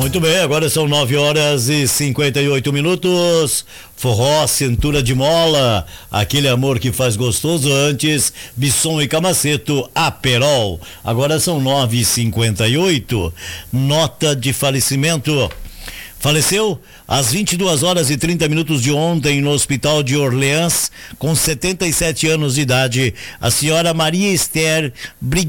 Muito bem, agora são 9h58. Forró, cintura de mola, aquele amor que faz gostoso antes, Bisson e Camaceto, Aperol. Agora são 9h58. Nota de falecimento. Faleceu às 22h30 de ontem no Hospital de Orleans, com 77 anos de idade, a senhora Maria Esther